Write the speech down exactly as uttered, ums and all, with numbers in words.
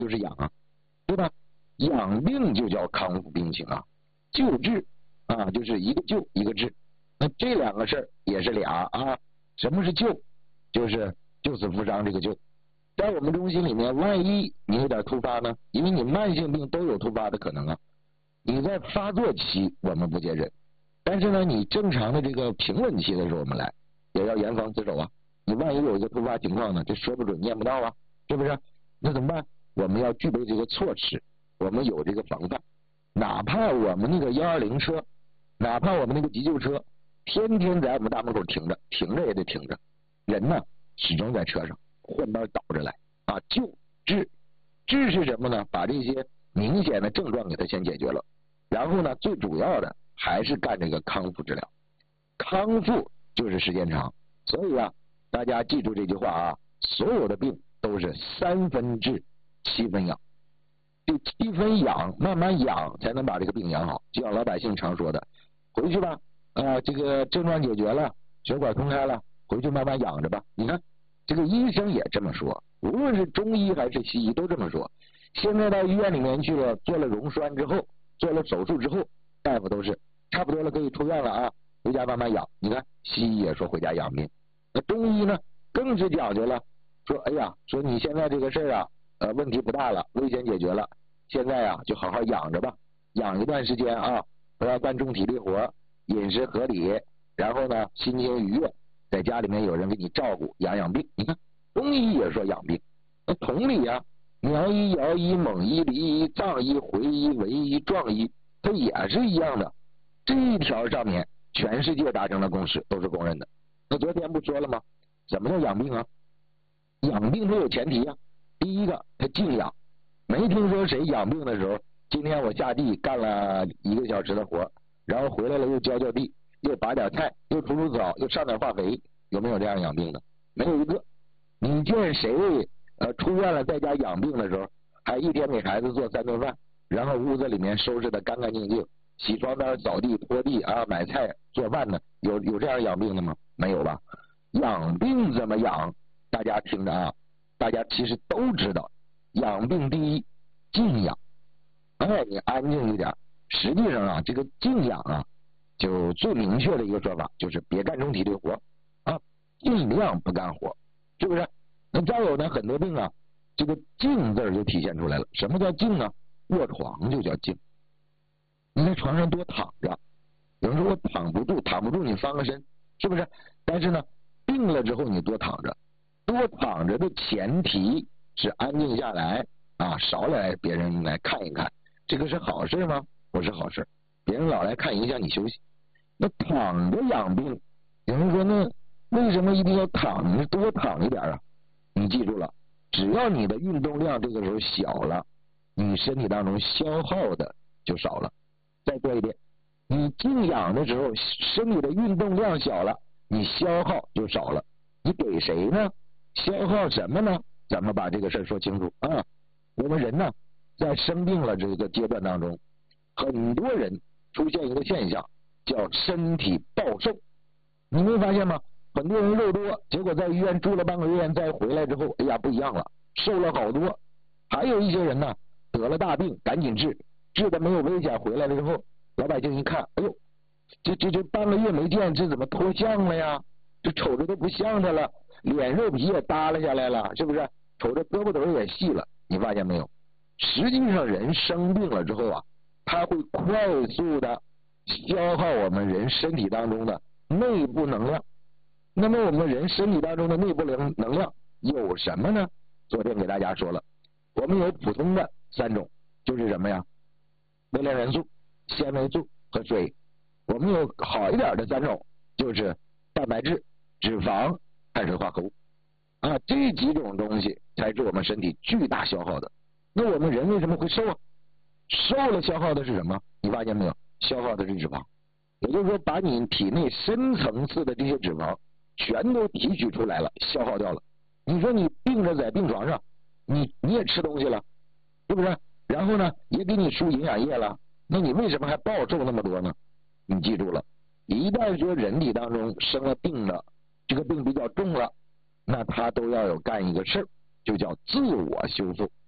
就是养啊，对吧？养病就叫康复病情啊，救治啊就是一个救一个治，那这两个事儿也是俩啊。什么是救？就是救死扶伤这个救。在我们中心里面，万一你有点突发呢，因为你慢性病都有突发的可能啊。你在发作期我们不接诊，但是呢，你正常的这个平稳期的时候我们来，也要严防死守啊。你万一有一个突发情况呢，这说不准验不到啊，是不是？那怎么办？我们要具备这个措施，我们有这个防范。哪怕我们那个幺二零车，哪怕我们那个急救车，天天在我们大门口停着，停着也得停着，人呢始终在车上，换班倒着来啊。救治治是什么呢？把这些明显的症状给它先解决了，然后呢，最主要的还是干这个康复治疗。康复就是时间长，所以啊，大家记住这句话啊，所有的病都是三分治七分养，这七分养，慢慢养才能把这个病养好。就像老百姓常说的，回去吧，啊，这个症状解决了，血管通开了，回去慢慢养着吧。你看，这个医生也这么说，无论是中医还是西医都这么说。现在到医院里面去了，做了溶栓之后，做了手术之后，大夫都是差不多了，可以出院了啊，回家慢慢养。你看西医也说回家养病，那中医呢更是讲究了，说哎呀，说你现在这个事儿啊，呃问题不大了，危险解决了，现在啊就好好养着吧，养一段时间啊，不要干重体力活，饮食合理，然后呢心情愉悦，在家里面有人给你照顾，养养病。你看中医也说养病，那同理啊，苗医、姚医、蒙医、黎医、藏医、回医、维医、壮医，它也是一样的。这一条上面全世界达成了共识，都是公认的。那昨天不说了吗？怎么叫养病啊？养病它有前提啊。第一个，它静养。没听说谁养病的时候，今天我下地干了一个小时的活，然后回来了又浇浇地，又拔点菜，又除除草，又上点化肥，有没有这样养病的？没有一个。你见谁呃出院了在家养病的时候，还一天给孩子做三顿饭，然后屋子里面收拾的干干净净，洗床单、扫地、拖地啊，买菜做饭呢？有有这样养病的吗？没有吧？养病怎么养？大家听着啊，大家其实都知道，养病第一静养。哎，你安静一点。实际上啊，这个静养啊，就最明确的一个说法就是别干重体力活啊，尽量不干活，是不是？那再有呢，很多病啊，这个静字就体现出来了。什么叫静呢？卧床就叫静。你在床上多躺着，有人说我躺不住，躺不住你翻个身，是不是？但是呢，病了之后你多躺着，多躺着的前提是安静下来啊，少来别人来看一看，这个是好事吗？不是好事，别人老来看影响你休息。那躺着养病，有人说那为什么一定要躺着多躺一点啊？你记住了，只要你的运动量这个时候小了，你身体当中消耗的就少了。再多一点，你静养的时候，身体的运动量小了，你消耗就少了。你给谁呢？消耗什么呢？咱们把这个事儿说清楚啊。我们人呢，在生病了这个阶段当中，很多人出现一个现象，叫身体暴瘦。你没发现吗？很多人肉多，结果在医院住了半个月，再回来之后，哎呀不一样了，瘦了好多。还有一些人呢，得了大病赶紧治，治的没有危险，回来了之后，老百姓一看，哎呦，这这这半个月没见，这怎么脱相了呀？这瞅着都不像他了，脸肉皮也耷拉下来了，是不是？瞅着胳膊腿也细了，你发现没有？实际上人生病了之后啊，他会快速的消耗我们人身体当中的内部能量。那么我们人身体当中的内部能能量有什么呢？昨天给大家说了，我们有普通的三种，就是什么呀？微量元素、纤维素和水。我们有好一点的三种，就是蛋白质、脂肪、碳水化合物啊，这几种东西才是我们身体巨大消耗的。那我们人为什么会瘦啊？瘦了消耗的是什么？你发现没有？消耗的是脂肪。也就是说，把你体内深层次的这些脂肪全都提取出来了，消耗掉了。你说你病着在病床上，你你也吃东西了，是不是？然后呢，也给你输营养液了，那你为什么还暴瘦那么多呢？你记住了，一旦说人体当中生了病了，这个病比较重了，那他都要有干一个事儿，就叫自我修复。